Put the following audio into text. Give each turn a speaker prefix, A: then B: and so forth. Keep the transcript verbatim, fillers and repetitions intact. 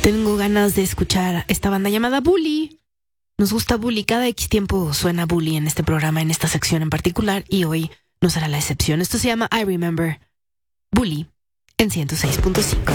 A: Tengo ganas de escuchar esta banda llamada Bully. Nos gusta Bully. Cada X tiempo suena Bully en este programa, en esta sección en particular, y hoy no será la excepción. Esto se llama I Remember. Bully en ciento seis punto cinco.